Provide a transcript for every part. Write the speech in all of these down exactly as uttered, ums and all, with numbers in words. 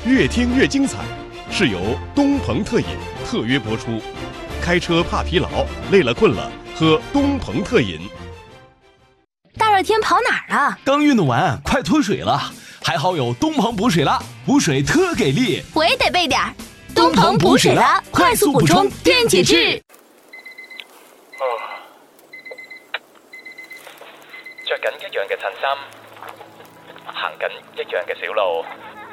越听越精彩，是由东鹏特饮特约播出。开车怕疲劳，累了困了，喝东鹏特饮。 大热天跑哪儿啊？ 刚运动完，快脱水了，还好有东鹏补水啦，补水特给力。 我也得备点儿。东鹏补水啦，快速补充电解质。 着緊一樣嘅襯衫，行緊一樣嘅小路，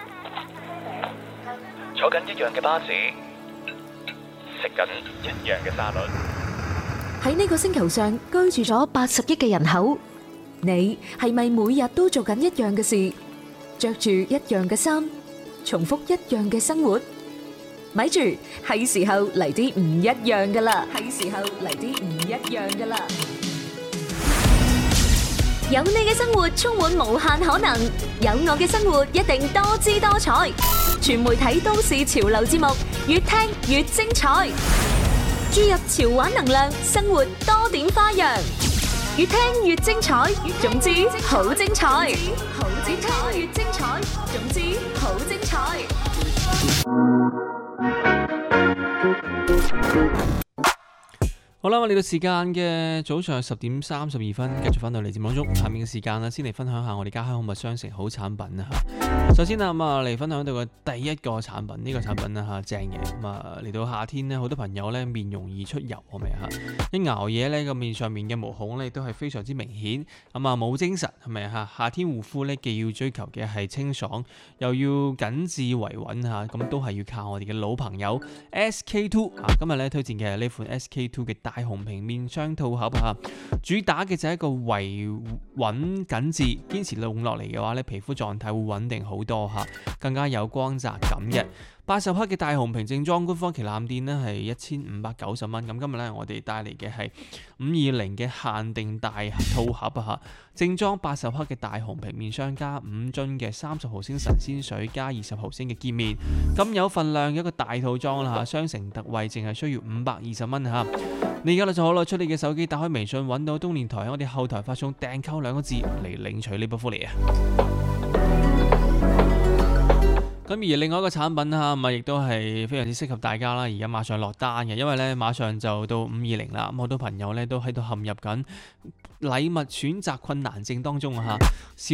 坐緊一樣嘅巴士，食緊一樣嘅沙律。 喺呢個星球上居住咗八十億嘅人口，你係咪每日都做緊一樣嘅事，着住一樣嘅衫，重複一樣嘅生活？咪住，係時候嚟啲唔一樣噶啦！係時候嚟啲唔一樣噶啦！ 有你嘅生活充滿無限可能，有我嘅生活一定多姿多彩。全媒體都市潮流節目，越聽越精彩。注入潮玩能量，生活多點花樣。越聽越精彩，總之好精彩。好精彩，越精彩，總之好精彩。 好啦，我嚟到時間嘅早上十點三十二分，繼續翻到嚟節目中。下面嘅時間啦，先嚟分享下我哋家鄉好物商城好產品啊嚇。首先啊，咁啊嚟分享到嘅第一個產品，呢、這個產品啊嚇正嘅。咁啊嚟到夏天呢，好多朋友咧面容易出油，係咪嚇？一熬夜咧個面上面嘅毛孔咧都係非常之明顯，咁啊冇精神，係咪嚇？夏天護膚咧既要追求嘅係清爽，又要緊緻維穩嚇，咁都係要靠我哋嘅老朋友 S K two 啊。今日咧推薦嘅係呢款 S K two 嘅大紅瓶面霜套盒啊，主打嘅就係一個維穩緊緻，堅持用落嚟嘅話咧，皮膚狀態會穩定好多嚇，更加有光澤感嘅。八十克嘅大紅瓶正裝官方旗艦店呢係一千五百九十蚊，咁今日咧我哋帶嚟嘅係五二零嘅限定大套盒啊嚇，正裝八十克嘅大紅瓶面霜加五樽嘅三十毫升神仙水加二十毫升嘅潔面，咁有份量嘅一個大套裝啦嚇，雙城特惠淨係需要五百二十蚊嚇。你而家就好啦，出你嘅手機，打開微信揾到東電台，喺我哋後台發送訂購兩個字嚟領取呢波福利啊！咁而另外一個產品嚇，咁啊亦都係非常之適合大家啦。而家馬上落單嘅，因為咧馬上就到五二零啦，咁好多朋友咧都喺度陷入緊禮物選擇困難症當中啊嚇。